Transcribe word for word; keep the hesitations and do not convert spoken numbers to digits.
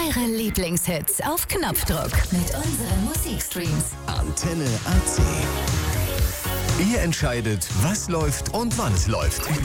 Eure Lieblingshits auf Knopfdruck mit unseren Musikstreams. Antenne A C. Ihr entscheidet, was läuft und wann es läuft.